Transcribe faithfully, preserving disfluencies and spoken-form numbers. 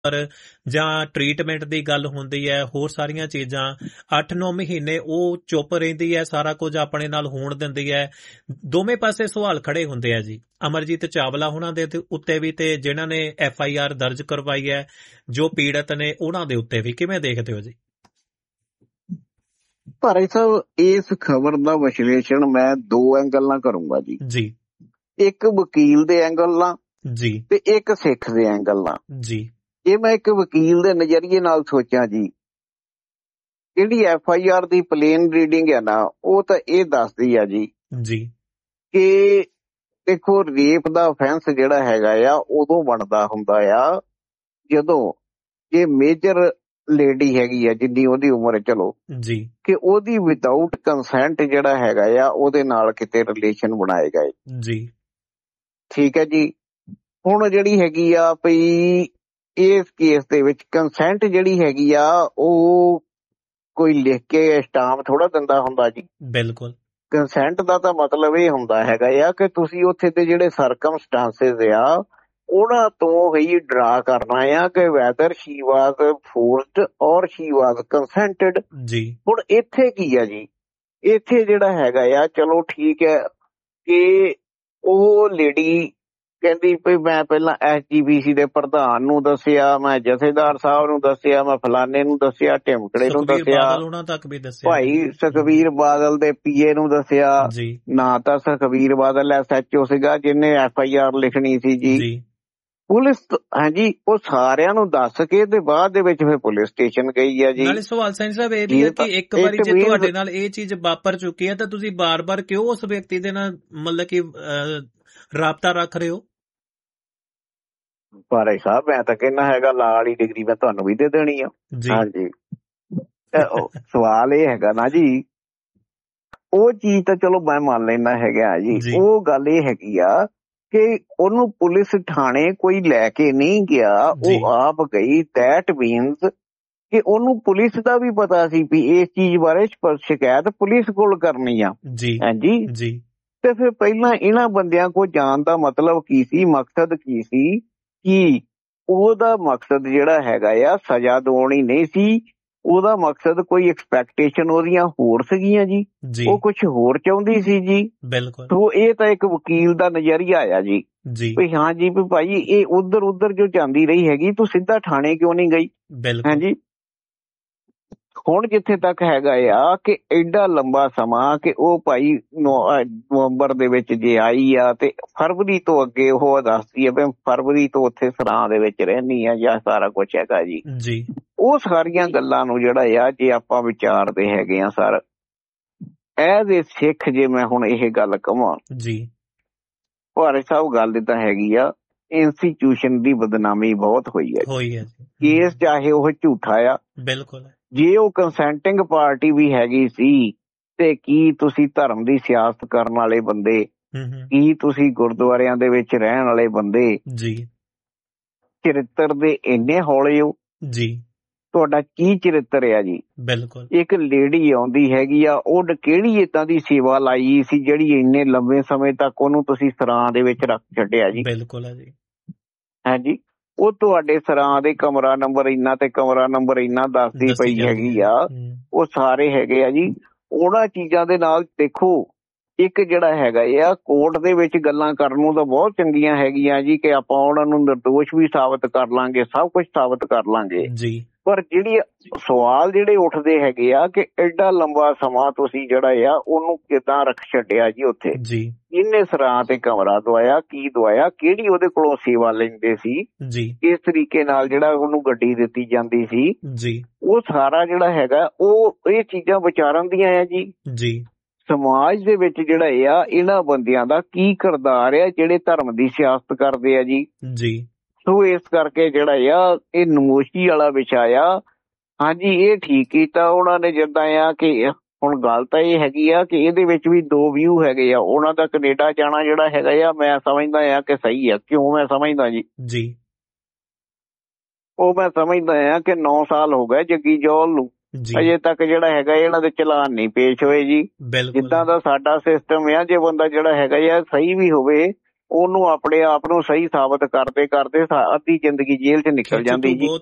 ਪਰ ਜਾਂ ਟ੍ਰੀਟਮੈਂਟ ਦੀ ਗੱਲ ਹੁੰਦੀ ਹੈ, ਹੋਰ ਸਾਰੀਆਂ ਚੀਜ਼ਾਂ ਅੱਠ ਨੌ ਮਹੀਨੇ ਉਹ ਚੁੱਪ ਰਹਿੰਦੀ ਹੈ, ਸਾਰਾ ਕੁਝ ਆਪਣੇ ਨਾਲ ਹੋਣ ਦਿੰਦੀ ਹੈ। ਦੋਵੇਂ ਪਾਸੇ ਸਵਾਲ ਖੜੇ ਹੁੰਦੇ ਆ ਜੀ, ਅਮਰਜੀਤ ਚਾਵਲਾ ਉਹਨਾਂ ਦੇ ਉੱਤੇ ਵੀ ਤੇ ਜਿਨ੍ਹਾਂ ਨੇ ਐਫ ਆਈ ਆਰ ਦਰਜ ਕਰਵਾਈ ਹੈ, ਜੋ ਪੀੜਤ ਨੇ ਉਹਨਾਂ ਦੇ ਉੱਤੇ ਵੀ। ਕਿਵੇਂ ਦੇਖਦੇ ਹੋ ਜੀ? ਭਾਈ ਸਾਹਿਬ, ਇਸ ਖਬਰ ਦਾ ਵਿਸ਼ਲੇਸ਼ਣ ਮੈਂ ਦੋ ਐਂਗਲ ਨਾਲ ਕਰੂੰਗਾ ਜੀ ਜੀ ਇੱਕ ਵਕੀਲ ਦੇ ਐਂਗਲ ਨਾਲ ਜੀ ਤੇ ਇੱਕ ਸਿੱਖ ਦੇ ਐਂਗਲ ਨਾਲ ਜੀ ਜੇ ਮੈਂ ਇੱਕ ਵਕੀਲ ਦੇ ਨਜ਼ਰੀਏ ਨਾਲ ਸੋਚਾਂ ਜੀ, ਜਿਹੜੀ F I R the plain reading ਹੈ ਨਾ, ਉਹ ਤਾਂ ਇਹ ਦੱਸਦੀ ਆ ਜੀ ਜੀ ਕਿ ਦੇਖੋ, ਰੇਪ ਦਾ ਅਫੈਂਸ ਜਿਹੜਾ ਹੈਗਾ ਆ ਉਦੋਂ ਬਣਦਾ ਹੁੰਦਾ ਆ ਜਦੋਂ ਇਹ ਮੇਜਰ ਲੇਡੀ ਹੈਗੀ ਆ, ਜਿੰਨੀ ਉਹਦੀ ਉਮਰ, ਚਲੋ ਜੀ ਕਿ ਉਹਦੀ ਵਿਦਆਊਟ ਕੰਸੈਂਟ ਜਿਹੜਾ ਹੈਗਾ ਆ ਉਹਦੇ ਨਾਲ ਕਿਤੇ ਰਿਲੇਸ਼ਨ ਬਣਾਏ ਗਏ ਜੀ। ਠੀਕ ਹੈ ਜੀ। ਹੁਣ ਜਿਹੜੀ ਹੈਗੀ ਆ ਭਈ ਇਸ ਕੇਸ ਦੇ ਵਿੱਚ ਕੰਸੈਂਟ ਜਿਹੜੀ ਹੈਗੀ ਆ ਉਹ ਕੋਈ ਲਿਖ ਕੇ ਸਟਾਂਪ ਥੋੜਾ ਦਿੰਦਾ ਹੁੰਦਾ ਜੀ। ਬਿਲਕੁਲ। ਕੰਸੈਂਟ ਦਾ ਤਾਂ ਮਤਲਬ ਇਹ ਹੁੰਦਾ ਹੈਗਾ ਆ ਕਿ ਤੁਸੀਂ ਉੱਥੇ ਦੇ ਜਿਹੜੇ ਸਰਕਮਸਟਾਂਸਿਸ ਆ ਉਹਨਾਂ ਤੋਂ ਹੀ ਡਰਾ ਕਰਨਾ ਆ ਕਿ ਵੈਦਰ ਸ਼ੀ ਵਾਜ਼ ਫੋਰਸਡ ਔਰ ਸ਼ੀ ਵਾਜ਼ ਕੰਸੈਂਟਡ ਜੀ। ਹੁਣ ਇੱਥੇ ਕੀ ਆ ਜੀ, ਇੱਥੇ ਜਿਹੜਾ ਹੈਗਾ ਆ, ਚਲੋ ਠੀਕ ਹੈ ਕਿ ਉਹ ਲੇਡੀ ਕਹਿੰਦੀ ਵੀ ਮੈਂ ਪਹਿਲਾਂ ਐਸ ਜੀ ਬੀ ਸੀ ਦੇ ਪ੍ਰਧਾਨ ਨੂੰ ਦੱਸਿਆ, ਮੈਂ ਜਥੇਦਾਰ ਸਾਹਿਬ ਨੂੰ ਦੱਸਿਆ, ਮੈਂ ਫਲਾਣੇ ਨੂੰ ਦੱਸਿਆ, ਢਿਮਕੜੇ ਨੂੰ ਦੱਸਿਆ, ਭਾਈ ਸੁਖਬੀਰ ਬਾਦਲ ਦੇ ਪੀਏ ਨੂੰ ਦੱਸਿਆ। ਨਾ ਤਾਂ Sukhbir Badal S H O ਸੀਗਾ ਜਿਹਨੇ ਐਫ ਆਈ ਆਰ ਲਿਖਣੀ ਸੀ ਜੀ, ਪੁਲਿਸ ਹਾਂਜੀ ਉਹ ਸਾਰਿਆਂ ਨੂੰ ਦੱਸ ਕੇ ਤੇ ਬਾਅਦ ਦੇ ਵਿੱਚ ਫਿਰ ਪੁਲਿਸ ਸਟੇਸ਼ਨ ਗਈ ਆ ਜੀ। ਨਾਲੇ ਸਵਾਲ ਸੈਂਸ ਸਾਹਿਬ ਇਹ ਵੀ ਹੈ ਕਿ ਇੱਕ ਵਾਰੀ ਜੇ ਤੁਹਾਡੇ ਨਾਲ ਇਹ ਚੀਜ਼ ਵਾਪਰ ਚੁੱਕੀ ਹੈ ਤਾਂ ਤੁਸੀਂ ਬਾਰ-ਬਾਰ ਕਿਉਂ ਉਸ ਵਿਅਕਤੀ ਦੇ ਨਾਲ ਮਤਲਬ ਕਿ ਰਾਬਤਾ ਰੱਖ ਰਹੇ ਹੋ? ਭਾਈ ਸਾਹਿਬ, ਮੈਂ ਤਾਂ ਕਹਿੰਦਾ ਹੈਗਾ ਲਾਅ ਵਾਲੀ ਡਿਗਰੀ ਮੈਂ ਤੁਹਾਨੂੰ ਵੀ ਦੇ ਦੇਣੀ ਆ। ਹਾਂਜੀ, ਸਵਾਲ ਇਹ ਹੈਗਾ ਨਾ ਜੀ, ਉਹ ਚੀਜ਼ ਤਾਂ ਚਲੋ ਮੈਂ ਮੰਨ ਲੈਂਦਾ ਹੈਗਾ ਜੀ। ਉਹ ਗੱਲ ਇਹ ਹੈਗੀ ਆ ਕਿ ਉਹਨੂੰ ਪੁਲਿਸ ਥਾਣੇ ਕੋਈ ਲੈ ਕੇ ਨਹੀਂ ਗਿਆ, ਉਹ ਆਪ ਗਈ। ਦੈਟ ਮੀਨਸ ਕਿ ਉਹਨੂੰ ਪੁਲਿਸ ਦਾ ਵੀ ਪਤਾ ਸੀ ਵੀ ਇਸ ਚੀਜ਼ ਬਾਰੇ ਸ਼ਿਕਾਇਤ ਪੁਲਿਸ ਕੋਲ ਕਰਨੀ ਆ। ਹਾਂਜੀ, ਤੇ ਫਿਰ ਪਹਿਲਾਂ ਇਹਨਾਂ ਬੰਦਿਆਂ ਕੋਲ ਜਾਣ ਦਾ ਮਤਲਬ ਕੀ ਸੀ, ਮਕਸਦ ਕੀ ਸੀ? ਕਿ ਉਹਦਾ ਮਕਸਦ ਜਿਹੜਾ ਹੈਗਾ ਆ ਸਜ਼ਾ ਦਿਵਾਉਣੀ ਨਹੀਂ ਸੀ, ਉਹਦਾ ਮਕਸਦ ਕੋਈ ਐਕਸਪੈਕਟੇਸ਼ਨ ਉਹਦੀਆਂ ਹੋਰ ਸੀਗੀਆਂ ਜੀ, ਉਹ ਕੁਛ ਹੋਰ ਚਾਹੁੰਦੀ ਸੀ ਜੀ। ਬਿਲਕੁਲ। ਤੋ ਇਹ ਤਾਂ ਇੱਕ ਵਕੀਲ ਦਾ ਨਜ਼ਰੀਆ ਆ ਜੀ ਵੀ ਹਾਂ ਜੀ ਵੀ ਭਾਈ ਇਹ ਉਧਰ ਉਧਰ ਜੋ ਜਾਂਦੀ ਰਹੀ ਹੈਗੀ, ਤੂੰ ਸਿੱਧਾ ਥਾਣੇ ਕਿਉਂ ਨਹੀਂ ਗਈ? ਹਾਂਜੀ, ਹੁਣ ਜਿੱਥੇ ਤੱਕ ਹੈਗਾ ਆ ਕਿ ਐਡਾ ਲੰਬਾ ਸਮਾਂ ਕਿ ਉਹ ਭਾਈ ਨਵੰਬਰ ਦੇ ਵਿੱਚ ਜੇ ਆਈ ਆ ਤੇ ਫਰਵਰੀ ਤੋਂ ਅੱਗੇ ਉਹ ਦੱਸਦੀ ਆ ਵੀ ਫਰਵਰੀ ਤੋਂ ਉੱਥੇ ਸਰਾਂ ਦੇ ਵਿੱਚ ਰਹਿੰਦੀ ਆ ਜਾਂ ਸਾਰਾ ਕੁਛ ਹੈਗਾ ਜੀ। ਉਹ ਸਾਰੀਆਂ ਗੱਲਾਂ ਨੂੰ ਜਿਹੜਾ ਆ ਜੇ ਆਪਾਂ ਵਿਚਾਰਦੇ ਹੈਗੇ ਆ ਸਰ, ਐਜ਼ ਏ ਸਿੱਖ, ਜੇ ਮੈਂ ਹੁਣ ਇਹ ਗੱਲ ਕਹਾਂ ਜੀ, ਭਾਰਤ ਸਾਹਿਬ ਗੱਲ ਤਾਂ ਹੈਗੀ ਆ, ਇੰਸਟੀਟਿਊਸ਼ਨ ਦੀ ਬਦਨਾਮੀ ਬਹੁਤ ਹੋਈ ਹੈ। ਕੇਸ ਚਾਹੇ ਉਹ ਝੂਠਾ ਆ, ਬਿਲਕੁਲ, ਜੇ ਉਹ ਕੰਸੈਂਟਿੰਗ ਪਾਰਟੀ ਵੀ ਹੈਗੀ ਸੀ ਤੇ ਕੀ ਤੁਸੀਂ ਧਰਮ ਦੀ ਸਿਆਸਤ ਕਰਨ ਵਾਲੇ ਬੰਦੇ, ਕੀ ਤੁਸੀਂ ਗੁਰਦੁਆਰਿਆਂ ਦੇ ਵਿੱਚ ਰਹਿਣ ਵਾਲੇ ਬੰਦੇ ਚਰਿੱਤਰ ਦੇ ਇੰਨੇ ਹੌਲੇ ਹੋ ਜੀ? ਤੁਹਾਡਾ ਕੀ ਚਰਿੱਤਰ ਆ ਜੀ? ਬਿਲਕੁਲ। ਇੱਕ ਲੇਡੀ ਆਉਂਦੀ ਹੈਗੀ ਆ, ਉਹ ਕਿਹੜੀ ਏਦਾਂ ਦੀ ਸੇਵਾ ਲਾਈ ਸੀ ਜਿਹੜੀ ਇੰਨੇ ਲੰਬੇ ਸਮੇਂ ਤੱਕ ਉਹਨੂੰ ਤੁਸੀਂ ਸਰਾਂ ਦੇ ਵਿੱਚ ਰੱਖ ਛੱਡਿਆ ਜੀ? ਬਿਲਕੁਲ ਹੈ ਜੀ। ਹਾਂਜੀ, ਉਹ ਤੁਹਾਡੇ ਸਰਾਂ ਦੇ ਕਮਰਾ ਨੰਬਰ ਇੰਨਾ ਤੇ ਕਮਰਾ ਨੰਬਰ ਇੰਨਾ ਦੱਸਦੀ ਪਈ ਹੈਗੀ ਆ, ਉਹ ਸਾਰੇ ਹੈਗੇ ਆ ਜੀ। ਉਹਨਾਂ ਚੀਜ਼ਾਂ ਦੇ ਨਾਲ ਦੇਖੋ, ਇੱਕ ਜਿਹੜਾ ਹੈਗਾ ਆ ਕੋਰਟ ਦੇ ਵਿੱਚ ਗੱਲਾਂ ਕਰਨ ਨੂੰ ਤਾਂ ਬਹੁਤ ਚੰਗੀਆਂ ਹੈਗੀਆਂ ਜੀ ਕਿ ਆਪਾਂ ਉਹਨਾਂ ਨੂੰ ਨਿਰਦੋਸ਼ ਵੀ ਸਾਬਤ ਕਰ ਲਾਂਗੇ, ਸਭ ਕੁਛ ਸਾਬਤ ਕਰ ਲਾਂਗੇ ਜੀ, ਪਰ ਜਿਹੜੀ ਸਵਾਲ ਜਿਹੜੇ ਉੱਠਦੇ ਹੈਗੇ ਆ ਕਿ ਐਡਾ ਲੰਬਾ ਸਮਾਂ ਤੁਸੀਂ ਜਿਹੜਾ ਆ ਉਹਨੂੰ ਕਿੱਦਾਂ ਰੱਖ ਛੱਡਿਆ ਜੀ ਉੱਥੇ? ਇਹਨੇ ਸਰਾਂ ਤੇ ਕਮਰਾ ਦਵਾਇਆ, ਕੀ ਦਵਾਇਆ, ਕਿਹੜੀ ਉਹਦੇ ਕੋਲੋਂ ਸੇਵਾ ਲੈਂਦੇ ਸੀ, ਇਸ ਤਰੀਕੇ ਨਾਲ ਜਿਹੜਾ ਉਹਨੂੰ ਗੱਡੀ ਦਿੱਤੀ ਜਾਂਦੀ ਸੀ ਜੀ, ਉਹ ਸਾਰਾ ਜਿਹੜਾ ਹੈਗਾ ਉਹ ਇਹ ਚੀਜ਼ਾਂ ਵਿਚਾਰਨ ਦੀਆਂ ਆ ਜੀ। ਜੀ, ਸਮਾਜ ਦੇ ਵਿੱਚ ਜਿਹੜਾ ਆ ਇਹਨਾਂ ਬੰਦਿਆਂ ਦਾ ਕੀ ਕਿਰਦਾਰ ਆ ਜਿਹੜੇ ਧਰਮ ਦੀ ਸਿਆਸਤ ਕਰਦੇ ਆ ਜੀ। ਜੀ, ਸੋ ਇਸ ਕਰਕੇ ਜਿਹੜਾ ਆ ਇਹ ਨਮੋਸ਼ੀ ਵਾਲਾ ਵਿਸ਼ਾ ਆ। ਹਾਂਜੀ, ਇਹ ਠੀਕ ਕੀਤਾ ਉਹਨਾਂ ਨੇ, ਜਿੱਦਾਂ ਆ ਕਿ ਹੁਣ ਗੱਲ ਤਾਂ ਇਹ ਹੈਗੀ ਆ ਕਿ ਇਹਦੇ ਵਿੱਚ ਵੀ ਦੋ ਵਿਊ ਹੈਗੇ ਆ। ਉਹਨਾਂ ਦਾ ਕੈਨੇਡਾ ਜਾਣਾ ਜਿਹੜਾ ਹੈਗਾ ਆ, ਮੈਂ ਸਮਝਦਾ ਆ ਕਿ ਸਹੀ ਆ। ਕਿਉਂ ਮੈਂ ਸਮਝਦਾ ਜੀ? ਜੀ, ਉਹ ਮੈਂ ਸਮਝਦਾ ਆ ਕਿ ਨੌ ਸਾਲ ਹੋ ਗਏ ਜੱਗੀ ਜੌਲ ਨੂੰ, ਅਜੇ ਤੱਕ ਜਿਹੜਾ ਹੈਗਾ ਇਹਨਾਂ ਦੇ ਚਲਾਨ ਨਹੀਂ ਪੇਸ਼ ਹੋਏ ਜੀ। ਜਿੱਦਾਂ ਦਾ ਸਾਡਾ ਸਿਸਟਮ ਆ, ਜੇ ਬੰਦਾ ਜਿਹੜਾ ਹੈਗਾ ਆ ਸਹੀ ਵੀ ਹੋਵੇ ਉਹਨੂੰ ਆਪਣੇ ਆਪ ਨੂੰ ਸਹੀ ਸਾਬਤ ਕਰਦੇ ਕਰਦੇ ਅੱਧੀ ਜ਼ਿੰਦਗੀ ਜੇਲ੍ਹ 'ਚ ਨਿਕਲ ਜਾਂਦੀ ਜੀ।